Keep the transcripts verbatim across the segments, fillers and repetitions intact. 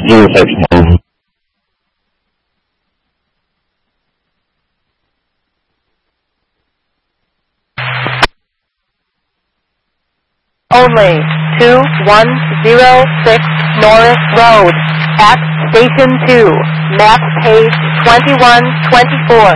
zero six nine. Only two one zero six Norris Road at Station two, map page twenty-one twenty-four.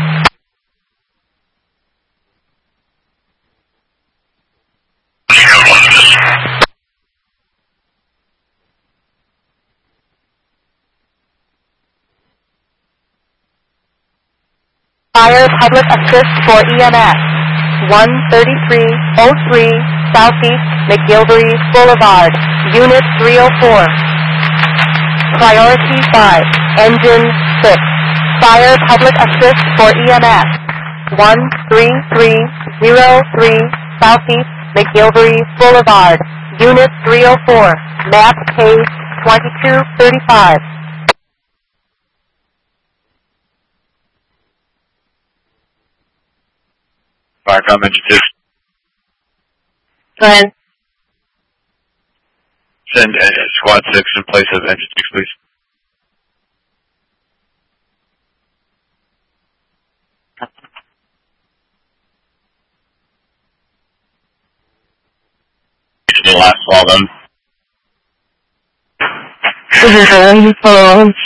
Fire Public Assist for E M S. one thirty-three oh three Southeast McGilvery Boulevard, Unit three oh four. Priority five, Engine six. Fire Public Assist for E M S. one three three oh three Southeast McGilvery Boulevard, Unit three oh four. Map page twenty-two thirty-five. Firecom Engine six. Go ahead. Send uh, Squad six in place of Engine six, please. The last fall then. This is